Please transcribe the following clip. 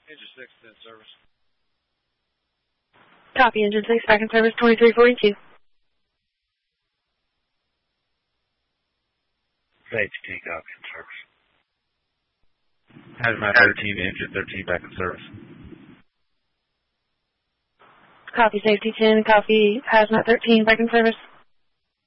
Engine 6 in service. Copy, Engine 6 back in service, 2342. HT, copy, in service. Hazmat 13, Engine 13 back in service. Copy, Safety 10, copy, Hazmat 13 back in service.